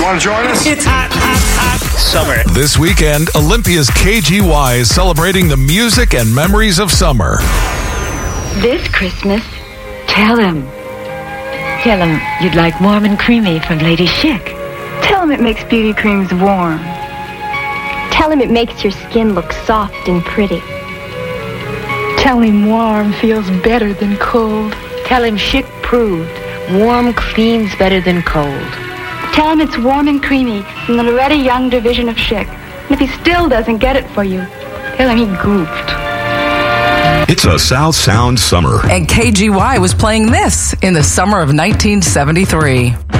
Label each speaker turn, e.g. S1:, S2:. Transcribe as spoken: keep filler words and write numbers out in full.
S1: Want to join us?
S2: It's hot, hot, hot summer.
S3: This weekend, Olympia's K G Y is celebrating the music and memories of summer.
S4: This Christmas, tell him. Tell him you'd like warm and creamy from Lady Chic.
S5: Tell him it makes beauty creams warm.
S6: Tell him it makes your skin look soft and pretty.
S5: Tell him warm feels better than cold.
S4: Tell him Chic proved warm cleans better than cold.
S5: Tell him it's warm and creamy from the Loretta Young division of Chic. And if he still doesn't get it for you, tell him he goofed.
S7: It's a South Sound summer.
S8: And K G Y was playing this in the summer of nineteen seventy-three.